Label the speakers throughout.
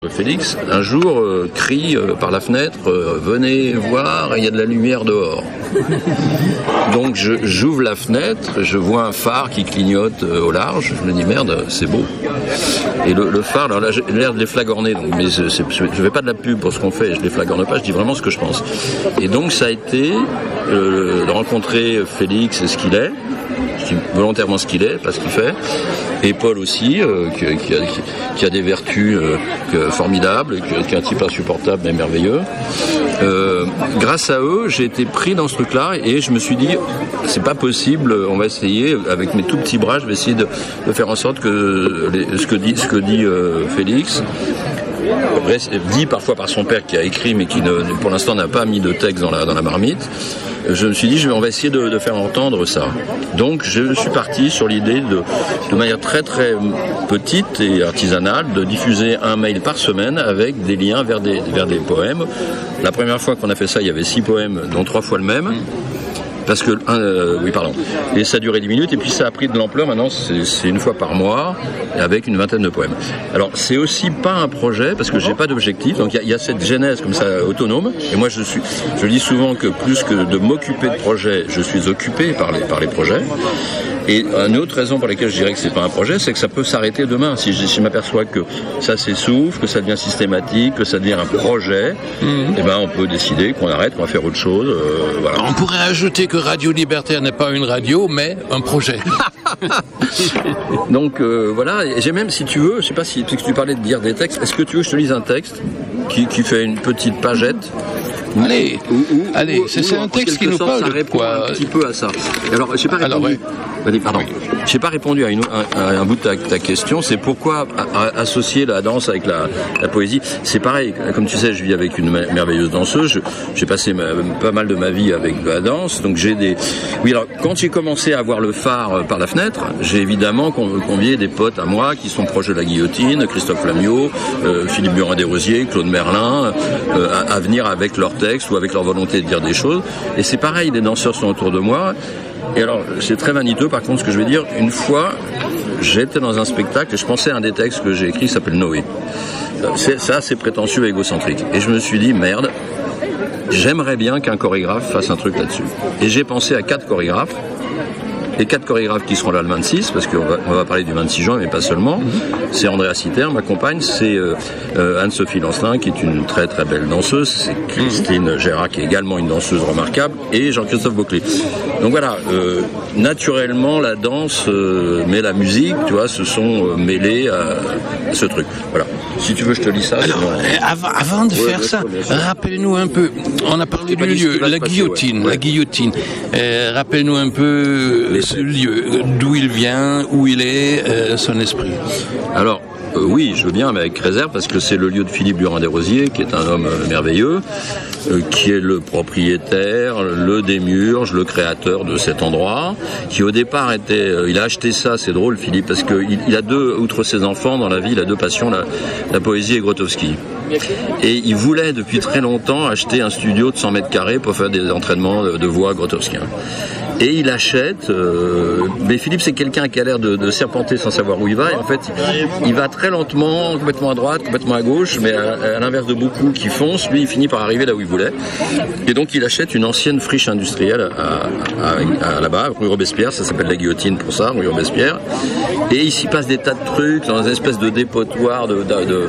Speaker 1: Félix, un jour, crie par la fenêtre, venez voir, il y a de la lumière dehors. Donc j'ouvre la fenêtre, je vois un phare qui clignote au large, je me dis merde, c'est beau. Et le phare, alors là j'ai l'air de les flagorner, donc, mais je fais pas de la pub pour ce qu'on fait, je les flagorne pas, je dis vraiment ce que je pense. Et donc ça a été de rencontrer Félix et ce qu'il est, je dis volontairement ce qu'il est, pas ce qu'il fait, et Paul aussi, qui a des vertus formidables, qui est un type insupportable mais merveilleux. Grâce à eux, j'ai été pris dans ce truc-là et je me suis dit, c'est pas possible, on va essayer, avec mes tout petits bras, je vais essayer de faire en sorte que ce que dit Félix, dit parfois par son père qui a écrit mais qui pour l'instant n'a pas mis de texte dans la marmite, je me suis dit on va essayer de faire entendre ça. Donc je suis parti sur l'idée de manière très très petite et artisanale de diffuser un mail par semaine avec des liens vers des poèmes. La première fois qu'on a fait ça, il y avait 6 poèmes, dont 3 fois le même. Parce que, et ça a duré 10 minutes, et puis ça a pris de l'ampleur, maintenant c'est une fois par mois, avec une vingtaine de poèmes. Alors c'est aussi pas un projet, parce que j'ai pas d'objectif, donc il y a cette genèse comme ça, autonome, et moi je dis souvent que plus que de m'occuper de projets, je suis occupé par les projets. Et une autre raison pour laquelle je dirais que c'est pas un projet, c'est que ça peut s'arrêter demain. Si je m'aperçois que ça s'essouffle, que ça devient systématique, que ça devient un projet, eh ben on peut décider qu'on arrête, qu'on va faire autre chose. Voilà.
Speaker 2: On pourrait ajouter que Radio Libertaire n'est pas une radio, mais un projet.
Speaker 1: Donc voilà, et j'ai même, si tu veux, je sais pas si tu parlais de lire des textes, est-ce que tu veux que je te lise un texte qui fait une petite pagette?
Speaker 2: Allez, c'est un texte qui nous parle de quoi?
Speaker 1: Un petit peu à ça. Alors, j'ai pas répondu. J'ai pas répondu à un bout de ta question. C'est pourquoi associer la danse avec la poésie. C'est pareil. Comme tu sais, je vis avec une merveilleuse danseuse. J'ai passé pas mal de ma vie avec la danse. Donc oui, alors quand j'ai commencé à voir le phare par la fenêtre, j'ai évidemment convié des potes à moi qui sont proches de la guillotine, Christophe Lamiot, Philippe Burin-Desrosiers, Claude Merlin, à venir avec leur texte ou avec leur volonté de dire des choses. Et c'est pareil, les danseurs sont autour de moi. Et alors, c'est très vaniteux par contre ce que je vais dire. Une fois, j'étais dans un spectacle et je pensais à un des textes que j'ai écrit qui s'appelle Noé. C'est prétentieux et égocentrique. Et je me suis dit, merde, j'aimerais bien qu'un chorégraphe fasse un truc là-dessus. Et j'ai pensé à 4 chorégraphes. Les 4 chorégraphes qui seront là le 26, parce qu'on va parler du 26 juin, mais pas seulement. C'est Andrea Citer, ma compagne, c'est Anne-Sophie Lancelin, qui est une très très belle danseuse, c'est Christine Gérard, qui est également une danseuse remarquable, et Jean-Christophe Beauclé. Donc voilà, naturellement, la danse, mais la musique, tu vois, se sont mêlés à ce truc. Voilà. Si tu veux, je te lis ça.
Speaker 2: Alors, avant de faire ça, rappelle-nous un peu, on a parlé du lieu, la guillotine. Rappelle-nous un peu ce lieu, d'où il vient, où il est, son esprit.
Speaker 1: Alors, oui, je veux bien, mais avec réserve, parce que c'est le lieu de Philippe Burin-Desrosiers, qui est un homme merveilleux, qui est le propriétaire, le démiurge, le créateur de cet endroit, qui au départ il a acheté ça, c'est drôle Philippe, parce qu'il a outre ses enfants dans la vie, il a 2 passions, la poésie et Grotowski. Et il voulait depuis très longtemps acheter un studio de 100 mètres carrés pour faire des entraînements de voix grotowskiens. Et il achète, mais Philippe c'est quelqu'un qui a l'air de serpenter sans savoir où il va, et en fait il va très lentement, complètement à droite, complètement à gauche, mais à l'inverse de beaucoup qui foncent, lui il finit par arriver là où il voulait. Et donc il achète une ancienne friche industrielle à là-bas, rue Robespierre, ça s'appelle la Guillotine pour ça, rue Robespierre, et il s'y passe des tas de trucs dans une espèce de dépotoir de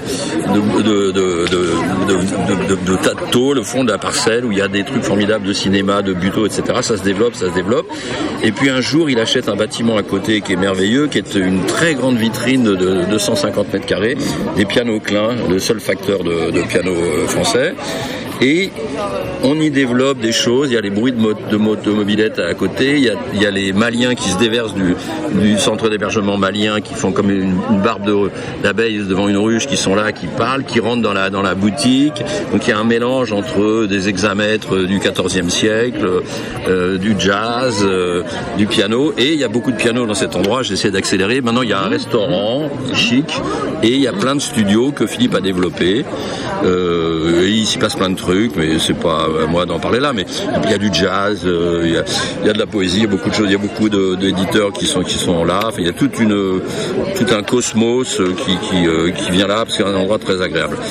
Speaker 1: tas de tôle au fond de la parcelle où il y a des trucs formidables de cinéma, de buteaux, etc. Ça se développe. Et puis un jour, il achète un bâtiment à côté qui est merveilleux, qui est une très grande vitrine de 250 mètres carrés, des pianos Klein, le seul facteur de piano français. Et on y développe des choses, il y a les bruits de mobilette à côté, il y a les Maliens qui se déversent du centre d'hébergement malien, qui font comme une barbe d'abeilles devant une ruche, qui sont là, qui parlent, qui rentrent dans la boutique. Donc il y a un mélange entre des hexamètres du XIVe siècle, du jazz, du piano, et il y a beaucoup de piano dans cet endroit, j'essaie d'accélérer. Maintenant il y a un restaurant chic, et il y a plein de studios que Philippe a développés, et il s'y passe plein de trucs. trucs, mais c'est pas à moi d'en parler là. Mais il y a du jazz, il y a de la poésie, il y a beaucoup de choses, il y a beaucoup d'éditeurs qui sont là. Enfin, il y a tout un cosmos qui vient là parce que c'est un endroit très agréable.